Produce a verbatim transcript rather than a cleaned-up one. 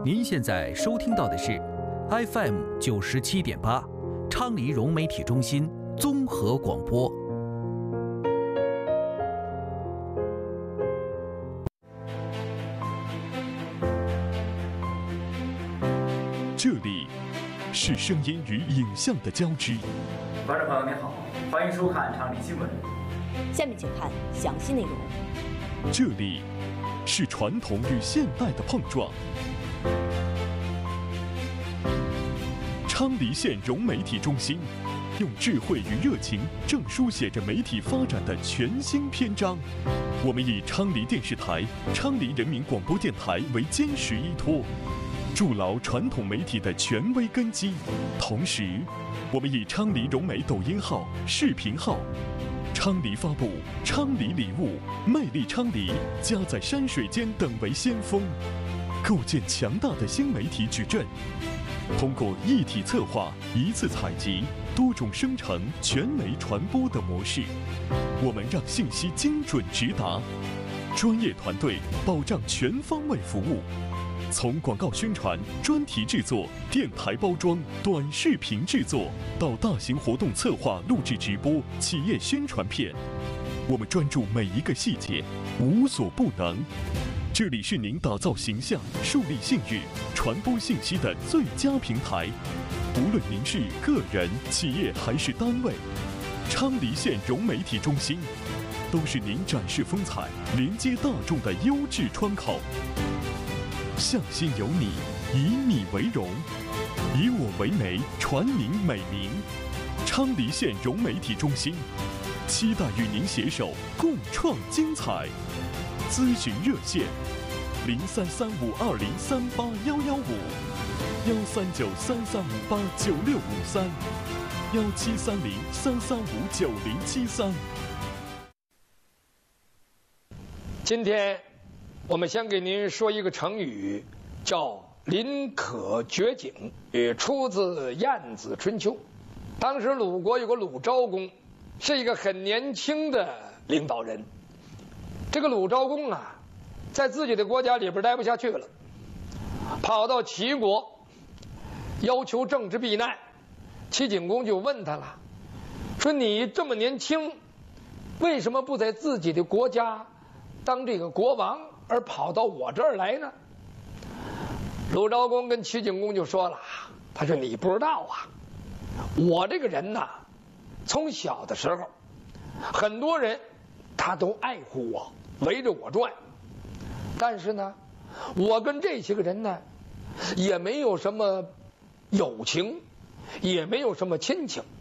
您现在收听到的是 F M 九十七点八，昌黎融媒体中心综合广播。 这里是声音与影像的交织。 观众朋友您好，欢迎收看昌黎新闻。 下面请看详细内容。 这里是传统与现代的碰撞。昌黎县融媒体中心用智慧与热情，正书写着媒体发展的全新篇章。我们以昌黎电视台、昌黎人民广播电台为坚实依托，筑牢传统媒体的权威根基。同时，我们以昌黎融媒抖音号、视频号、昌黎发布、昌黎礼物、魅力昌黎、家在山水间等为先锋，构建强大的新媒体矩阵。通过一体策划、一次采集、多种生成、全媒传播的模式，我们让信息精准直达，专业团队保障全方位服务。从广告宣传、专题制作、电台包装、短视频制作，到大型活动策划、录制直播、企业宣传片，我们专注每一个细节，无所不能。这里是您打造形象、树立信誉、传播信息的最佳平台。无论您是个人、企业还是单位，昌黎县融媒体中心都是您展示风采、连接大众的优质窗口。向心有你，以你为荣，以我为媒，传您美名。昌黎县融媒体中心，期待与您携手共创精彩。咨询热线：零三三五二零三八幺幺五，幺三九三三五八九六五三，幺七三零三三五九零七三。 今天我们先给您说一个成语，叫临渴掘井，也出自《晏子春秋》。当时鲁国有个鲁昭公，是一个很年轻的领导人。这个鲁昭公啊，在自己的国家里边待不下去了，跑到齐国要求政治避难。齐景公就问他了，说你这么年轻，为什么不在自己的国家当这个国王，而跑到我这儿来呢？鲁昭公跟齐景公就说了，他说你不知道啊，我这个人呐，从小的时候很多人他都爱护我，围着我转，但是呢，我跟这些个人呢也没有什么友情，也没有什么亲情。